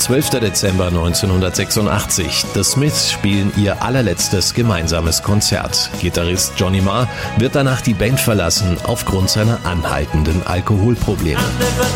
12. Dezember 1986. The Smiths spielen ihr allerletztes gemeinsames Konzert. Gitarrist Johnny Marr wird danach die Band verlassen aufgrund seiner anhaltenden Alkoholprobleme.